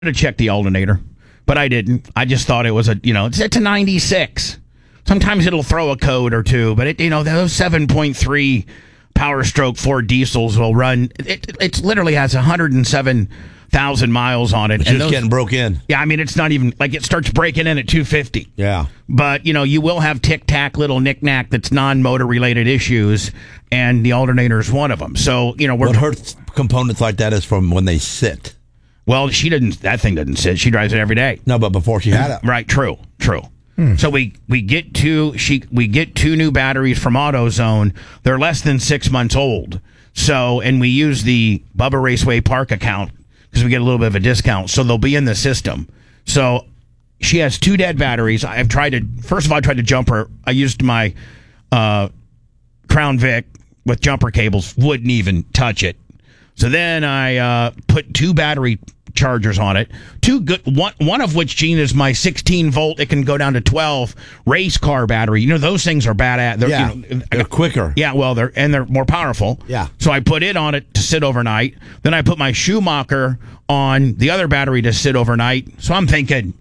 to check the alternator, but I didn't. I just thought it was it's a 96. Sometimes it'll throw a code or two, but those 7.3 Power Stroke Ford diesels will run. It literally has 107,000 miles on it. It's just getting broke in. Yeah, I mean, it's not even like it starts breaking in at 250. Yeah. But, you will have tic-tac little knick-knack that's non-motor related issues, and the alternator is one of them. So, what hurts components like that is from when they sit. Well, that thing doesn't sit. She drives it every day. No, but before she had it. Right, true. So we get two new batteries from AutoZone. They're less than 6 months old. So, and we use the Bubba Raceway Park account because we get a little bit of a discount. So they'll be in the system. So she has two dead batteries. First of all, I tried to jump her. I used my Crown Vic with jumper cables. Wouldn't even touch it. So then I put two battery chargers on it. One of which, Gene, is my 16-volt. It can go down to 12 race car battery. Those things are badass. They're quicker. Yeah, well, they're more powerful. Yeah. So I put it on it to sit overnight. Then I put my Schumacher on the other battery to sit overnight. So I'm thinking,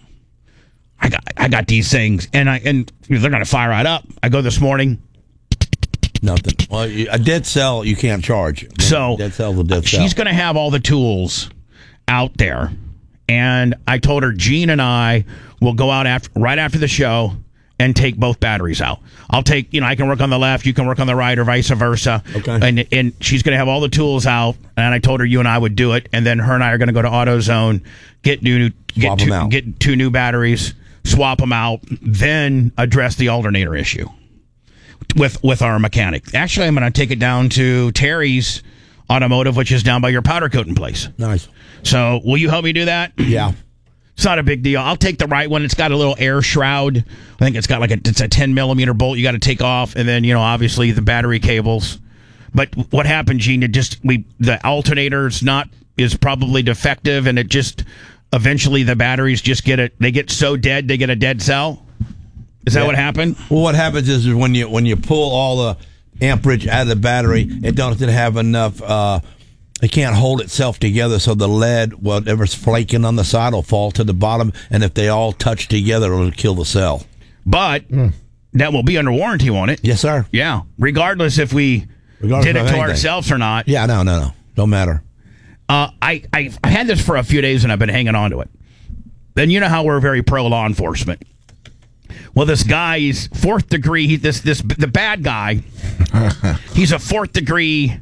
I got these things, and they're going to fire right up. I go this morning. Nothing. Well, a dead cell you can't charge. So dead cell's a dead cell. She's going to have all the tools out there, and I told her Gene and I will go out right after the show and take both batteries out. I'll take, I can work on the left, you can work on the right, or vice versa. Okay. And she's going to have all the tools out, and I told her you and I would do it, and then her and I are going to go to AutoZone, get two new batteries, swap them out, then address the alternator issue with our mechanic. Actually, I'm going to take it down to Terry's Automotive, which is down by your powder coating place. Nice. So will you help me do that? Yeah. It's not a big deal. I'll take the right one. It's got a little air shroud. I think it's got it's a 10 millimeter bolt you got to take off, and then obviously the battery cables. But what happened, Gene? The alternator's is probably defective, and it just eventually the batteries just they get so dead they get a dead cell. Is that what happened? Well, what happens is when you pull all the amperage out of the battery, it doesn't have enough. It can't hold itself together, so the lead, whatever's flaking on the side, will fall to the bottom, and if they all touch together, it'll kill the cell. But that will be under warranty, won't it? Yes, sir. Yeah, regardless if we did it to ourselves or not. Yeah, no, don't matter. I've had this for a few days, and I've been hanging on to it. Then you know how we're very pro law enforcement. Well, this guy, he's fourth degree. The bad guy. He's a fourth degree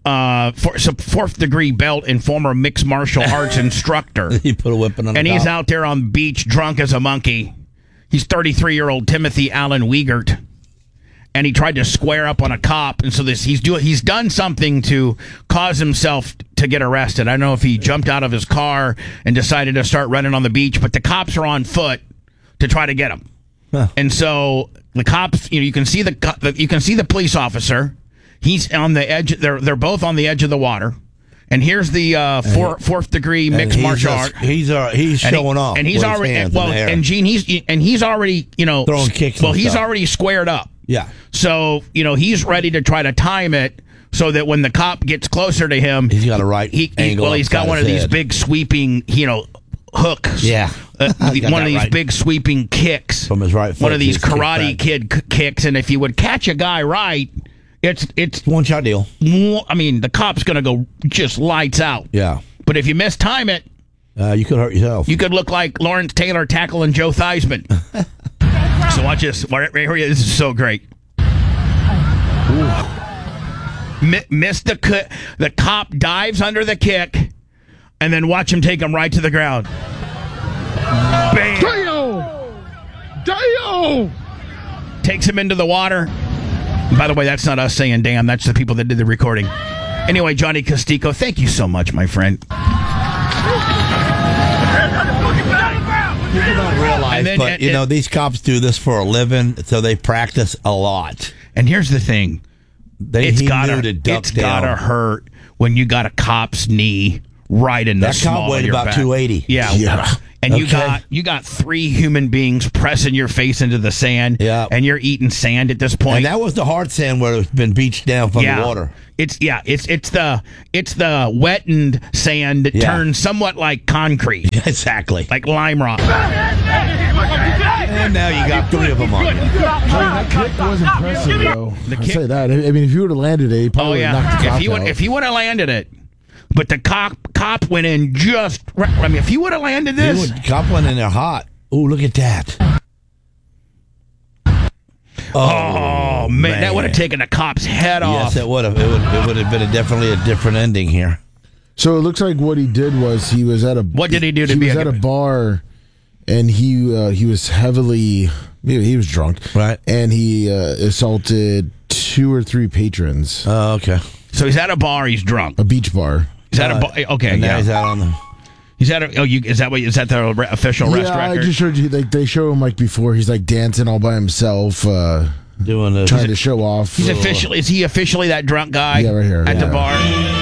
belt and former mixed martial arts instructor. He put a weapon on, and he's out there on the beach drunk as a monkey. He's 33-year-old Timothy Allen Wiegert, and he tried to square up on a cop. And so he's done something to cause himself to get arrested. I don't know if he jumped out of his car and decided to start running on the beach, but the cops are on foot to try to get him. Huh. And so the cops, you can see the police officer. He's on the edge. They're both on the edge of the water. And here's the fourth degree mixed martial art. He's showing off. And he's already and Gene, he's already throwing kicks. Well, he's already squared up. Yeah. So he's ready to try to time it so that when the cop gets closer to him, he's got a right angle. Well, he's got one of these big sweeping hooks. Yeah. One of these big sweeping kicks from his right foot. One of these Karate Kid kicks, and if you would catch a guy right, it's one shot deal. I mean, the cop's going to go just lights out. Yeah. But if you mistime it, you could hurt yourself. You could look like Lawrence Taylor tackling Joe Theismann. So watch this. Right here, this is so great. Missed the cop dives under the kick, and then watch him take him right to the ground. Bam! Damn! Takes him into the water. By the way, that's not us saying damn. That's the people that did the recording. Anyway, Johnny Costico, thank you so much, my friend. People don't realize, these cops do this for a living, so they practice a lot. And here's the thing. It's gotta hurt when you got a cop's knee right in the small of your back. That cop weighed about 280. Yeah. and Okay. you got 3 human beings pressing your face into the sand, Yeah. and you're eating sand at this point. And that was the hard sand where it's been beached down from the water. It's the wettened sand that Yeah. turns somewhat like concrete, Exactly. like lime rock. And now you got 3 of them on you. That kick was impressive, though. I'll say that. I mean, if you would have landed it, he probably Oh would have knocked yeah, the if he would have landed it, but the cop went in just. I mean, if he would have landed this, Copland in there hot. Oh, look at that. oh man, that would have taken the cop's head off. Yes, it would have. It would have been definitely a different ending here. So it looks like what he did was he was at a. What did he do to he be was a- at a bar, and he was heavily. He was drunk, Right. And he assaulted 2 or 3 patrons. Oh, okay. So he's at a bar. He's drunk. A beach bar. He's at a bar. Okay, And now yeah. he's out on the. He's at a. Oh, is that the official rest Yeah, I record? just showed you. Like they show him like before. He's like dancing all by himself, Doing the. trying to show off. He's officially. Is he officially that drunk guy? Yeah, right here, at the yeah. bar.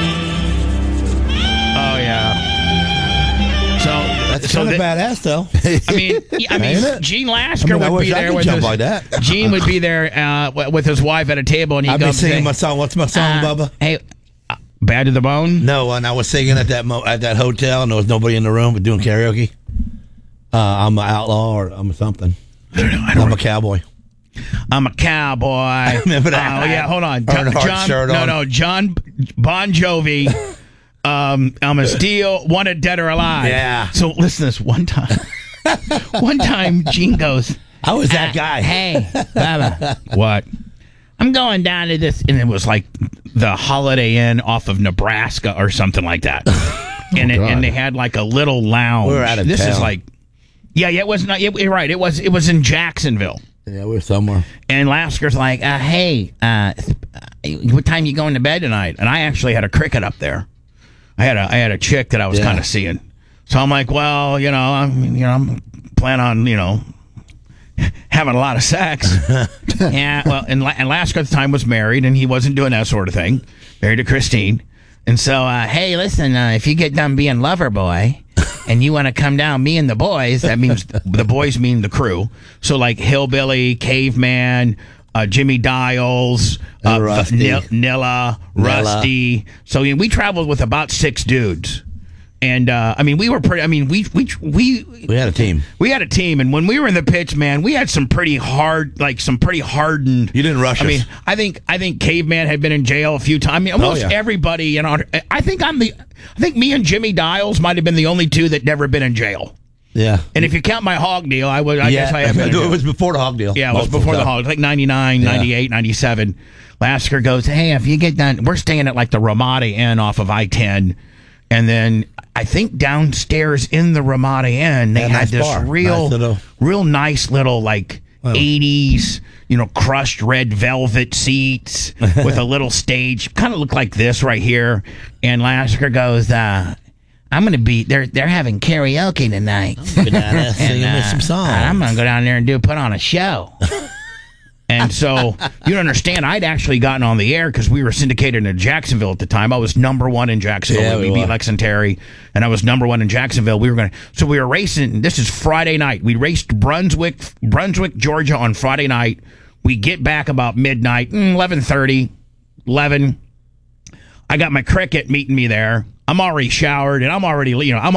Oh yeah. So That's so kind of the- badass, though. I mean, Ain't it? Gene Lasker I mean, I would wish be I there could with jump his. like that. Gene would be there with his wife at a table, and he'd I've go been up and singing say, my song. What's my song, Bubba? Hey, Bad to the Bone. No, and I was singing at that hotel, and there was nobody in the room, but doing karaoke. I'm an outlaw, or I'm something. I'm a cowboy. I'm a cowboy. Remember that? Oh yeah, hold on. Earnhardt shirt on. No, John Bon Jovi. I'm a steal, wanted dead or alive. Yeah. So listen to this one time. One time, Gene goes, I was that guy. Hey, Baba. What? I'm going down to this, and it was like the Holiday Inn off of Nebraska or something like that. And God. and they had like a little lounge. We were out of this is town. like, yeah, it was not. You're right. It was in Jacksonville. Yeah, we're somewhere. And Lasker's like, hey, what time you going to bed tonight? And I actually had a cricket up there. I had a chick that I was Yeah. kind of seeing. So I'm like, well, I'm planning on, having a lot of sex. Yeah, well, and Lasker at the time was married, and he wasn't doing that sort of thing. Married to Christine. And so, hey, listen, if you get done being lover boy and you want to come down, me and the boys, that means the boys mean the crew. So, like Hillbilly, Caveman, Jimmy Dials, And Rusty. Nilla, Rusty. So we traveled with about 6 dudes. And we were pretty. I mean, we We had a team. we had a team, and when we were in the pitch, man, we had some pretty hardened. You didn't rush I us. mean, I think Caveman had been in jail a few times. I mean, almost yeah. everybody. I think me and Jimmy Dials might have been the only 2 that never been in jail. Yeah. And if you count my hog deal, I guess I have been. In It jail. was before the hog deal. Yeah, it was Most of the before the time. hog. It was like 99, 98, 97. Lasker goes, hey, if you get done, we're staying at like the Ramada Inn off of I-10. And then I think downstairs in the Ramada Inn, they Yeah, had nice this bar. real nice little like 80s, crushed red velvet seats with a little stage. Kind of looked like this right here. And Lasker goes, I'm going to be, they're having karaoke tonight. Go down there, singing me some songs. I'm going to go down there and put on a show. And so, you don't understand, I'd actually gotten on the air because we were syndicated in Jacksonville at the time. I was number 1 in Jacksonville. Yeah, we we beat were. Lex and Terry, and I was number 1 in Jacksonville. We were racing. This is Friday night. We raced Brunswick, Georgia on Friday night. We get back about midnight, 11:30, 11. I got my cricket meeting me there. I'm already showered, and I'm already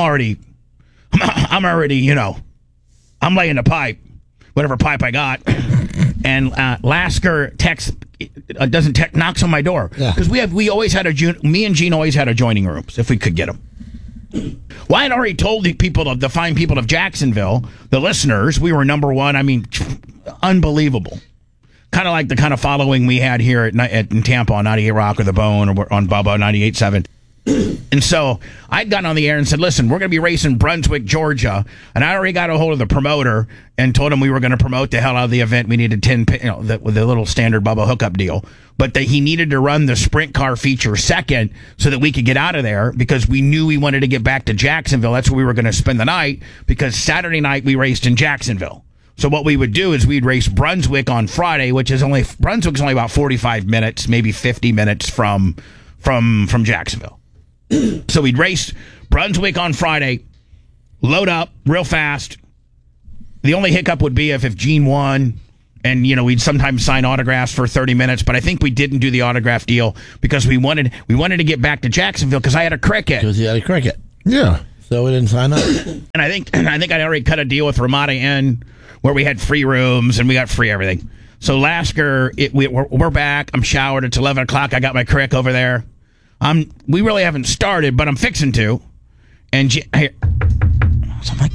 I'm laying the pipe, whatever pipe I got. And Lasker knocks on my door because we always had me and Gene always had adjoining rooms if we could get them. Well, I'd already told the people the fine people of Jacksonville, the listeners, we were number 1. I mean, unbelievable. Kind of like the kind of following we had here in Tampa on 98 Rock or The Bone or on Bubba 98.7. And so I'd gotten on the air and said, listen, we're going to be racing Brunswick, Georgia. And I already got a hold of the promoter and told him we were going to promote the hell out of the event. We needed 10, with the little standard Bubba hookup deal. But that he needed to run the sprint car feature second so that we could get out of there because we knew we wanted to get back to Jacksonville. That's where we were going to spend the night because Saturday night we raced in Jacksonville. So what we would do is we'd race Brunswick on Friday, Brunswick's only about 45 minutes, maybe 50 minutes from Jacksonville. So we'd race Brunswick on Friday, load up real fast. The only hiccup would be if Gene won, and we'd sometimes sign autographs for 30 minutes. But I think we didn't do the autograph deal because we wanted to get back to Jacksonville because I had a cricket. Because he had a cricket. Yeah. So we didn't sign up. And I think I'd already cut a deal with Ramada Inn where we had free rooms and we got free everything. So Lasker, we're back. I'm showered. It's 11 o'clock. I got my crick over there. We really haven't started, but I'm fixing to. And so I'm like,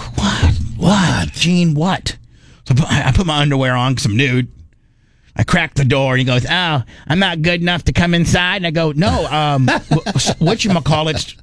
what? Gene, what? So I put my underwear on because I'm nude. I crack the door, and he goes, "Oh, I'm not good enough to come inside." And I go, "No, whatchamacallit,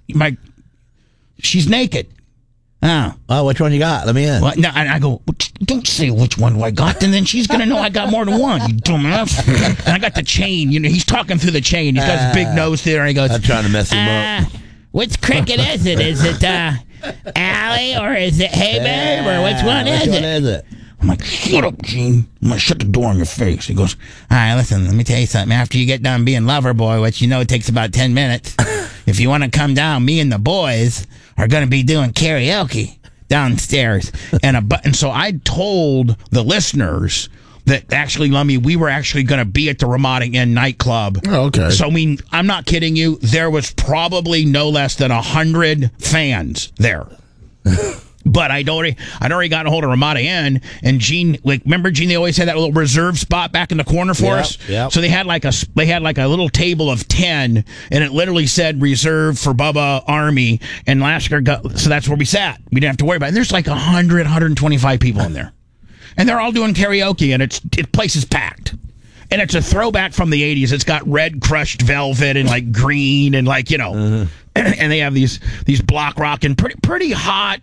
she's naked." Oh, which one you got? Let me in. Well, no, and I go, "Don't say which one I got, and then she's going to know I got more than one, you dumbass." And I got the chain. He's talking through the chain. He's got his big nose there, and he goes, I'm trying to mess him up. Which cricket is it? Is it Allie, or is it Hey Babe, or which one is it? I'm like, shut up, Gene. I'm going to shut the door in your face. He goes, all right, listen, let me tell you something. After you get done being lover boy, which it takes about 10 minutes, if you want to come down, me and the boys are going to be doing karaoke downstairs. And so I told the listeners that actually, Lummy, we were actually going to be at the Ramada Inn nightclub. Oh, okay. So, I'm not kidding you. There was probably no less than 100 fans there. But I'd already gotten a hold of Ramada Inn, and Gene, remember Gene? They always had that little reserve spot back in the corner for us. Yep. So they had like a little table of 10, and it literally said reserved for Bubba Army, and Lasker so that's where we sat. We didn't have to worry about it. And there's like 125 people in there, and they're all doing karaoke, and the place is packed. And it's a throwback from the 80s. It's got red crushed velvet and like green and and they have these block rock and pretty hot,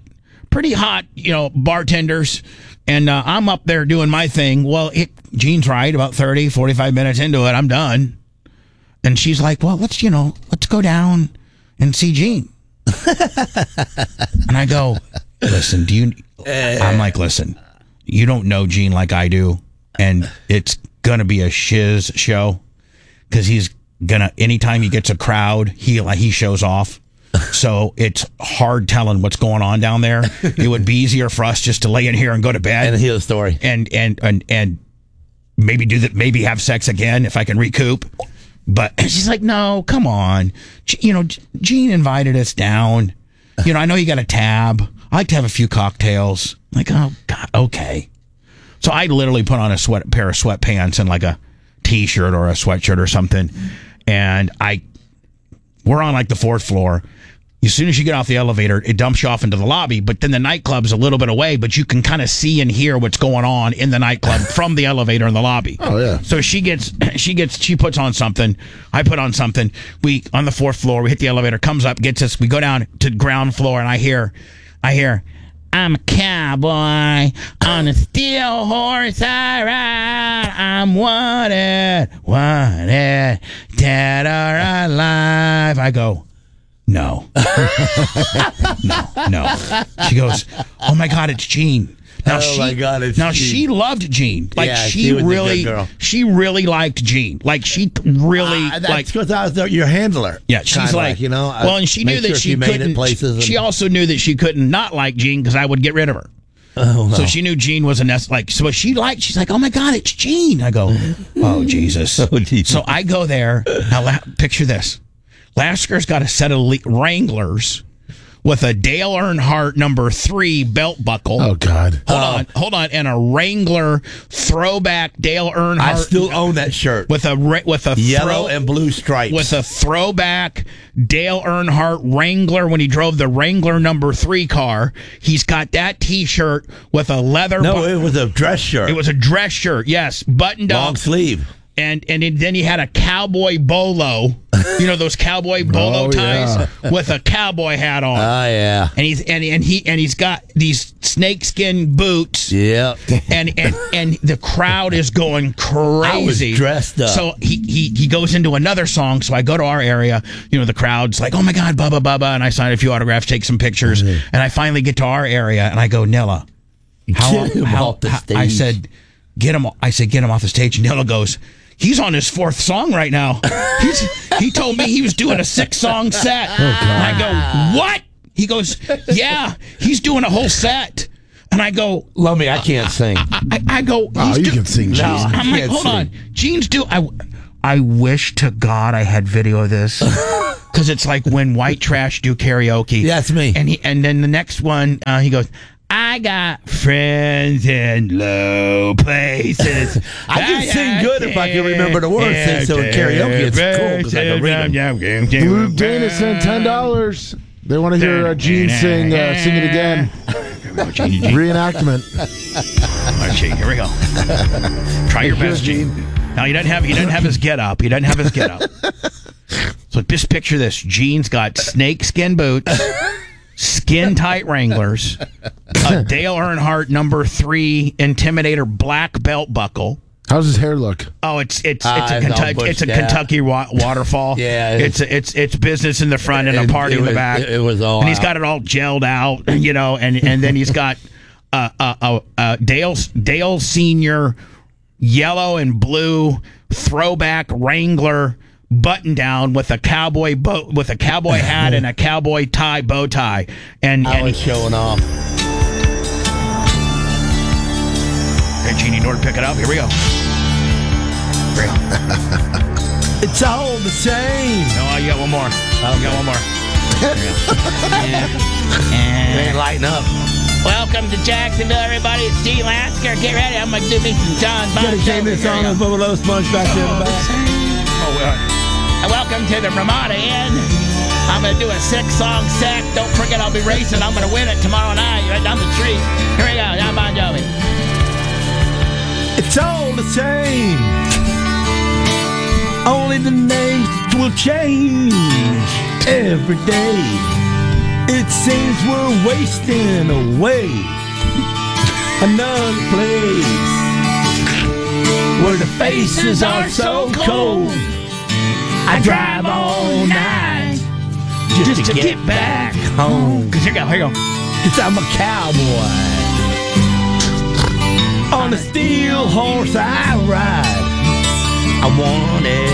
bartenders. And I'm up there doing my thing. Well, Gene's right, about 30, 45 minutes into it, I'm done. And she's like, well, let's go down and see Gene. And I go, listen, I'm like, listen, you don't know Gene like I do. And it's going to be a shiz show because anytime he gets a crowd, he shows off. So it's hard telling what's going on down there. It would be easier for us just to lay in here and go to bed and hear the story, and maybe do that. Maybe have sex again if I can recoup. But she's like, no, come on. Gene invited us down. I know you got a tab. I like to have a few cocktails. I'm like, oh God, okay. So I literally put on a pair of sweatpants and like a t-shirt or a sweatshirt or something, and we're on like the 4th floor. As soon as you get off the elevator, it dumps you off into the lobby, but then the nightclub's a little bit away, but you can kind of see and hear what's going on in the nightclub from the elevator in the lobby. Oh, yeah. So she puts on something. I put on something. We, on the 4th floor, we hit the elevator, comes up, gets us, we go down to ground floor, and I hear, I'm a cowboy on a steel horse I ride. I'm wanted, dead or alive. I go, no. No. She goes, oh my God, it's Gene. Now Gene. She loved Gene. Like yeah, she was really, a good girl. She really liked Gene. Like she really that's because I was your handler. Yeah, she's like well, and she knew that she couldn't. She also knew that she couldn't not like Gene because I would get rid of her. Oh, no. So she knew Gene was a nest. So she's like, oh my God, it's Gene. I go, oh Jesus. Oh, Jesus. So I go there. Now picture this. Lasker's got a set of Wranglers with a Dale Earnhardt number 3 belt buckle. Oh God! Hold on, and a Wrangler throwback Dale Earnhardt. I still own that shirt with a yellow and blue stripes. With a throwback Dale Earnhardt Wrangler when he drove the Wrangler number 3 car. He's got that T-shirt with a leather. No, it was a dress shirt. It was a dress shirt. Yes, buttoned up, long sleeve. And then he had a cowboy bolo, those cowboy bolo ties with a cowboy hat on. Oh yeah. And he's got these snakeskin boots. Yeah. And the crowd is going crazy. I was dressed up. So he goes into another song. So I go to our area. The crowd's like, oh my God, Bubba, and I sign a few autographs, take some pictures, and I finally get to our area, and I go, Nella, I said, get him off the stage, and Nella goes, he's on his 4th song right now. He told me he was doing a 6-song set. Oh, God. And I go, what? He goes, yeah, he's doing a whole set. And I go, Lummy, I can't sing. I go, Oh, you can sing, Gene. I'm like, hold on. Gene's I wish to God I had video of this. Because it's like when white trash do karaoke. Yeah, it's me. And then the next one, he goes, I got friends in low places. I can sing good if I can remember the words. So in karaoke, it's cool because I can read them. Blue Dana sent $10. They want to hear Gene sing it again. Reenactment. All right, Gene, here we go. Try your best, Gene. Now he doesn't have his get up. He doesn't have his get up. So just picture this. Gene's got snakeskin boots, skin tight Wranglers, a Dale Earnhardt number 3 Intimidator black belt buckle. How's his hair look? Oh, it's a Kentucky waterfall. Yeah, it's business in the front and a party in the back. It was all, and he's got it all gelled out, and then he's got Dale Senior yellow and blue throwback Wrangler button down with a cowboy hat and a cowboy bow tie, and I was showing off. Hey, Gene, you know where to pick it up? Here we go. It's all the same. No, you got one more. You got one more. And lighten up. Welcome to Jacksonville, everybody. It's Gene Lasker. Get ready. I'm going to do me some John Bon Jovi. Dedicate this song to Bubba Sponge back there in the back. Welcome to the Ramada Inn. I'm going to do a 6-song set. Don't forget I'll be racing. I'm going to win it tomorrow night right down the street. Here we go. John Bon Jovi. It's all the same. Only the names will change every day. It seems we're wasting away another place where the faces are so cold. I drive all night just to get back home. Here you go. 'Cause I'm a cowboy. On a steel horse I ride. I want it.